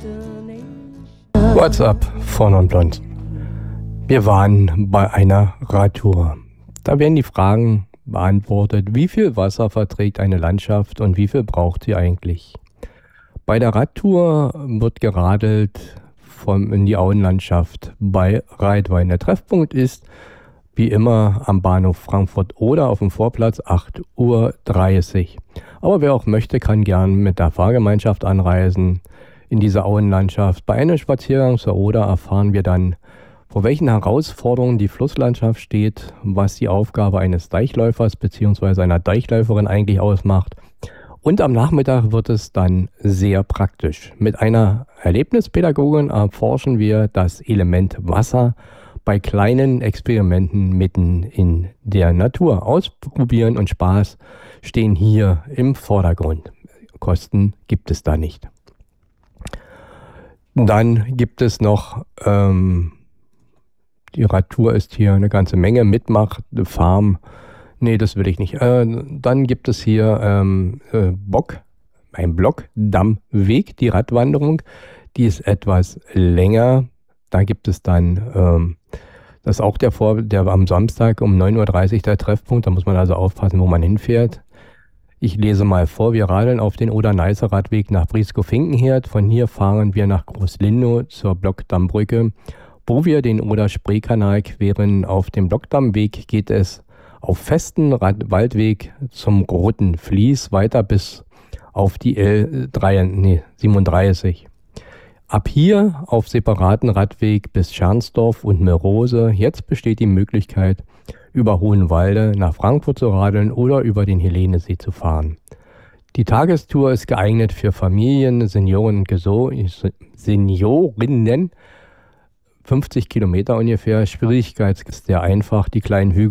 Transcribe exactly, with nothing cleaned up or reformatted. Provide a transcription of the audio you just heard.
What's up, vorn und blond? Wir waren bei einer Radtour. Da werden die Fragen beantwortet, wie viel Wasser verträgt eine Landschaft und wie viel braucht sie eigentlich? Bei der Radtour wird geradelt vom, in die Auenlandschaft bei Reitwein. Der Treffpunkt ist wie immer am Bahnhof Frankfurt oder auf dem Vorplatz acht Uhr dreißig. Aber wer auch möchte, kann gern mit der Fahrgemeinschaft anreisen in diese Auenlandschaft. Bei einem Spaziergang zur Oder erfahren wir dann, vor welchen Herausforderungen die Flusslandschaft steht, was die Aufgabe eines Deichläufers bzw. einer Deichläuferin eigentlich ausmacht. Und am Nachmittag wird es dann sehr praktisch. Mit einer Erlebnispädagogin erforschen wir das Element Wasser bei kleinen Experimenten mitten in der Natur. Ausprobieren und Spaß stehen hier im Vordergrund. Kosten gibt es da nicht. Dann gibt es noch, ähm, die Radtour ist hier eine ganze Menge, Mitmach, Farm, nee, das will ich nicht. Äh, dann gibt es hier ähm, äh, Bock, ein Blockdammweg, die Radwanderung, die ist etwas länger. Da gibt es dann, ähm, das ist auch der, Vor der am Samstag um neun Uhr dreißig der Treffpunkt, da muss man also aufpassen, wo man hinfährt. Ich lese mal vor, wir radeln auf den Oder-Neiße-Radweg nach Brieskow-Finkenherd. Von hier fahren wir nach Großlindow zur Blockdammbrücke, wo wir den Oder-Spree-Kanal queren. Auf dem Blockdammweg geht es auf festen Rad Waldweg zum Roten Vlies weiter bis auf die L siebenunddreißig. Ab hier auf separaten Radweg bis Schernsdorf und Merose. Jetzt besteht die Möglichkeit, über Hohenwalde nach Frankfurt zu radeln oder über den Helenesee zu fahren. Die Tagestour ist geeignet für Familien, Senioren und Seniorinnen. fünfzig Kilometer ungefähr. Schwierigkeit ist sehr einfach. Die kleinen Hügel